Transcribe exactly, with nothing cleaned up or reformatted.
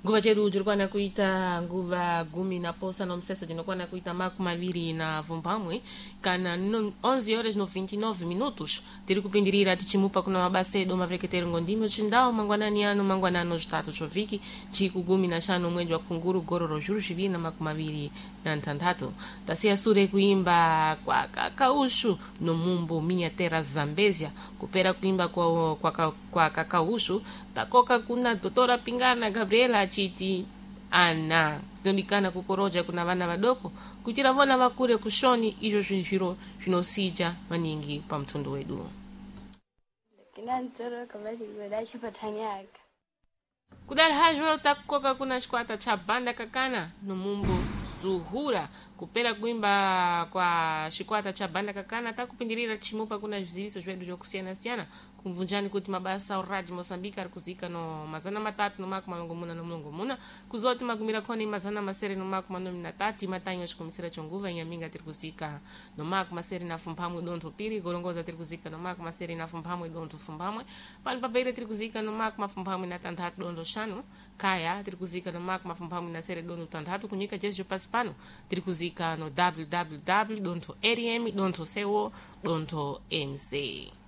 nguva chedu chirikuwa nakuita nguva gumi na posa no mseso chinokuwa nakuita maku maviri na vumpamwe kana no, onze horas no vinte e nove minutos tiri kupindirira tichimupa kuna mabasa edu mavreketeri ngondimi chindao mangwanani ano mangwanano chitatu choviki chiku gumi na shano mwezi wa kunguru gororo juru shiviri na maku maviri na ntandatu tasiya sure kuimba kwa kakaushu no mumbo minha terra Zambezia kupera kuimba kwa kwa, kwa, kwa kakaushu takoka kuna doutora Pingana Gabriela chiti ana tonikana kukoroja kuna vana vadoko kuchira vona vakure kushoni izvo zviro zvinosija maningi pamtundu wedu kinanzoro kabali kudachi patanyaka kudari hazvo takoka kuna chikwata cha banda kakana nomumbo zuhura kupera kuimba kwa chikwata cha banda kakana takupindirira chimupa kuna zviziviso zvedu zvokusiyana siyana kumvunjani kuti mabasa uraji Mozambique ari kuzika no mazana matatu no maku malongomuna no mulongomuna kuzoti magumira koni mazana masere no maku manomi na tati matanyo chikumisira chonguva nyaminga tiri kuzika no maku masere na fumpamwe donto piri gorongoza tiri kuzika no maku masere na fumpamwe donto fumpamwe pano pabeire tiri kuzika no maku mafumpamwe na tandatu donto shanu kaya tiri kuzika no maku mafumpamwe na sere donto tandatu kunyika jesu pasi pano tiri kuzika no w w w donto r m donto c o donto m c